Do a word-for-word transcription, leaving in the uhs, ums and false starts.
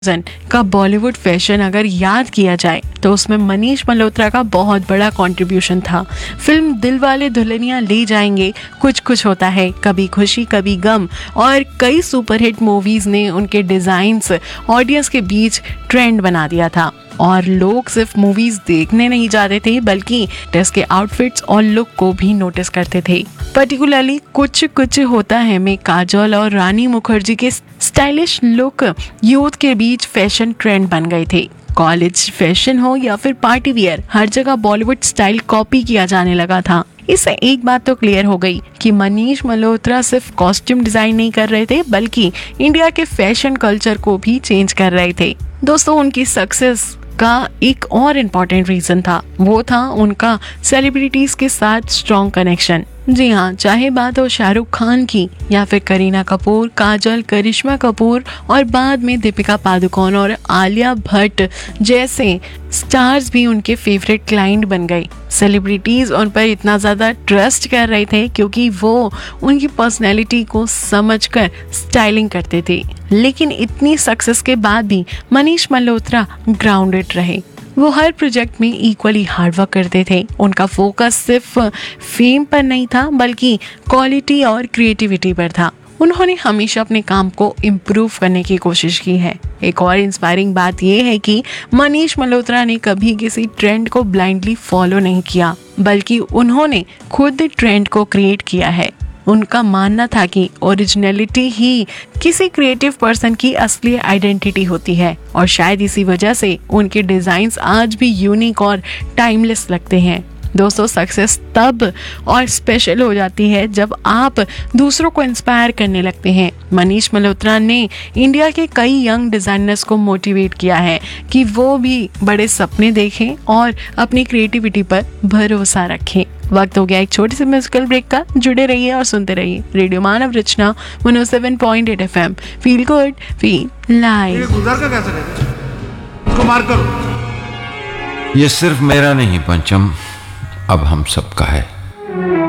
का बॉलीवुड फैशन अगर याद किया जाए तो उसमें मनीष मल्होत्रा का बहुत बड़ा कंट्रीब्यूशन था। फिल्म दिलवाले दुल्हनिया ले जाएंगे, कुछ कुछ होता है, कभी खुशी कभी गम और कई सुपरहिट मूवीज ने उनके डिजाइन्स ऑडियंस के बीच ट्रेंड बना दिया था और लोग सिर्फ मूवीज देखने नहीं जाते थे बल्कि इसके आउटफिट्स और लुक को भी नोटिस करते थे। पर्टिकुलरली कुछ कुछ होता है में काजोल और रानी मुखर्जी के स्टाइलिश लुक यूथ के बीच फैशन ट्रेंड बन गए थे। कॉलेज फैशन हो या फिर पार्टी वियर, हर जगह बॉलीवुड स्टाइल कॉपी किया जाने लगा था। इससे एक बात तो क्लियर हो गई कि मनीष मल्होत्रा सिर्फ कॉस्ट्यूम डिजाइन नहीं कर रहे थे बल्कि इंडिया के फैशन कल्चर को भी चेंज कर रहे थे। दोस्तों, उनकी सक्सेस का एक और इम्पोर्टेंट रीजन था, वो था उनका सेलिब्रिटीज के साथ स्ट्रॉन्ग कनेक्शन। जी हाँ, चाहे बात हो शाहरुख खान की या फिर करीना कपूर, काजल, करिश्मा कपूर और बाद में दीपिका पादुकोण और आलिया भट्ट जैसे स्टार्स भी उनके फेवरेट क्लाइंट बन गए। सेलिब्रिटीज उन पर इतना ज्यादा ट्रस्ट कर रहे थे क्योंकि वो उनकी पर्सनैलिटी को समझकर स्टाइलिंग करते थे। लेकिन इतनी सक्सेस के बाद भी मनीष मल्होत्रा ग्राउंडेड रहे। वो हर प्रोजेक्ट में इक्वली हार्डवर्क करते थे। उनका फोकस सिर्फ फेम पर नहीं था बल्कि क्वालिटी और क्रिएटिविटी पर था। उन्होंने हमेशा अपने काम को इम्प्रूव करने की कोशिश की है। एक और इंस्पायरिंग बात यह है कि मनीष मल्होत्रा ने कभी किसी ट्रेंड को ब्लाइंडली फॉलो नहीं किया बल्कि उन्होंने खुद ट्रेंड को क्रिएट किया है। उनका मानना था कि ओरिजिनलिटी ही किसी क्रिएटिव पर्सन की असली आइडेंटिटी होती है और शायद इसी वजह से उनके डिजाइन्स आज भी यूनिक और टाइमलेस लगते हैं। दोस्तों, सक्सेस तब और स्पेशल हो जाती है जब आप दूसरों को इंस्पायर करने लगते हैं। मनीष मल्होत्रा ने इंडिया के कई यंग डिजाइनर्स को मोटिवेट किया है कि वो भी बड़े सपने देखें और अपनी क्रिएटिविटी पर भरोसा रखें। वक्त हो गया एक छोटे से म्यूजिकल ब्रेक का। जुड़े रहिए और सुनते रहिए रेडियो मानव रचना one O seven point eight F M. Feel good, feel live. गुजर का कैसे कहते? उसको मार करो। ये सिर्फ मेरा नहीं पंचम, अब हम सबका है।